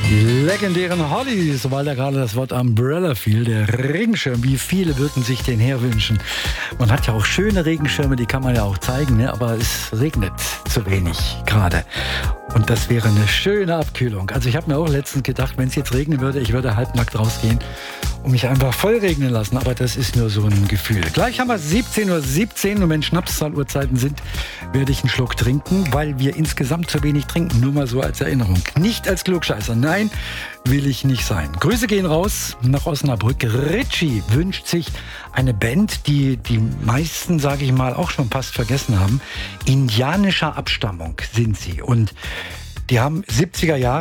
Legendären Hollies, weil da gerade das Wort Umbrella fiel, der Regenschirm, wie viele würden sich den herwünschen. Man hat ja auch schöne Regenschirme, die kann man ja auch zeigen, ne? Aber es regnet zu wenig gerade. Und das wäre eine schöne Abkühlung. Also ich habe mir auch letztens gedacht, wenn es jetzt regnen würde, ich würde halbnackt rausgehen und mich einfach voll regnen lassen. Aber das ist nur so ein Gefühl. Gleich haben wir 17:17 Uhr und wenn Schnapszahluhrzeiten sind, werde ich einen Schluck trinken, weil wir insgesamt zu wenig trinken. Nur mal so als Erinnerung. Nicht als Klugscheißer, nein, will ich nicht sein. Grüße gehen raus nach Osnabrück. Ritchie wünscht sich eine Band, die die meisten, sage ich mal, auch schon fast vergessen haben. Indianischer Abstammung sind sie. Und die haben 70er Jahre